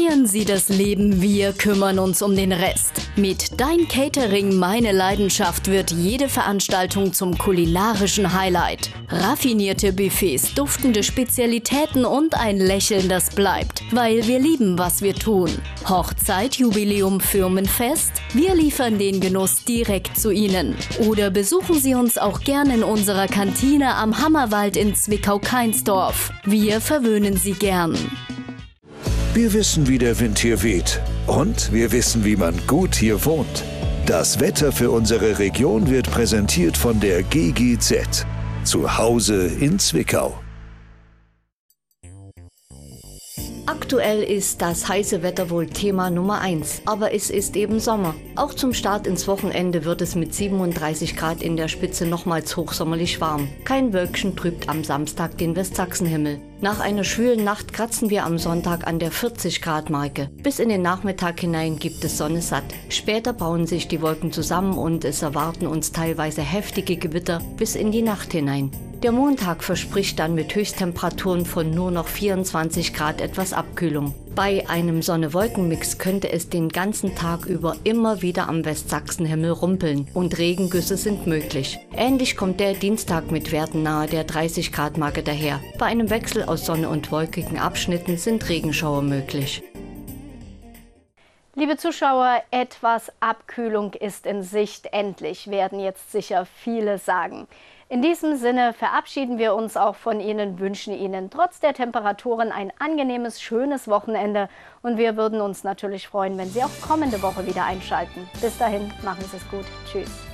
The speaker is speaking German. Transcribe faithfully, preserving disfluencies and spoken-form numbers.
Genießen Sie das Leben, wir kümmern uns um den Rest. Mit Dein Catering, meine Leidenschaft wird jede Veranstaltung zum kulinarischen Highlight. Raffinierte Buffets, duftende Spezialitäten und ein Lächeln, das bleibt, weil wir lieben, was wir tun. Hochzeit, Jubiläum, Firmenfest? Wir liefern den Genuss direkt zu Ihnen. Oder besuchen Sie uns auch gerne in unserer Kantine am Hammerwald in Zwickau-Kainsdorf. Wir verwöhnen Sie gern. Wir wissen, wie der Wind hier weht. Und wir wissen, wie man gut hier wohnt. Das Wetter für unsere Region wird präsentiert von der G G Z. Zu Hause in Zwickau. Aktuell ist das heiße Wetter wohl Thema Nummer eins, aber es ist eben Sommer. Auch zum Start ins Wochenende wird es mit siebenunddreißig Grad in der Spitze nochmals hochsommerlich warm. Kein Wölkchen trübt am Samstag den Westsachsenhimmel. Nach einer schwülen Nacht kratzen wir am Sonntag an der vierzig Grad Marke. Bis in den Nachmittag hinein gibt es Sonne satt. Später bauen sich die Wolken zusammen und es erwarten uns teilweise heftige Gewitter bis in die Nacht hinein. Der Montag verspricht dann mit Höchsttemperaturen von nur noch vierundzwanzig Grad etwas Abkühlung. Bei einem Sonne-Wolken-Mix könnte es den ganzen Tag über immer wieder am Westsachsenhimmel rumpeln und Regengüsse sind möglich. Ähnlich kommt der Dienstag mit Werten nahe der dreißig Grad Marke daher. Bei einem Wechsel aus Sonne und wolkigen Abschnitten sind Regenschauer möglich. Liebe Zuschauer, etwas Abkühlung ist in Sicht, endlich, werden jetzt sicher viele sagen. In diesem Sinne verabschieden wir uns auch von Ihnen, wünschen Ihnen trotz der Temperaturen ein angenehmes, schönes Wochenende und wir würden uns natürlich freuen, wenn Sie auch kommende Woche wieder einschalten. Bis dahin, machen Sie es gut. Tschüss.